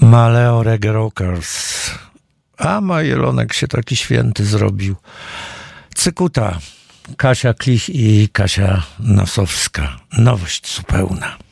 Maleo Reggae Rockers. A Majelonek się taki święty zrobił. Cykuta, Kasia Klich i Kasia Nosowska. Nowość zupełna.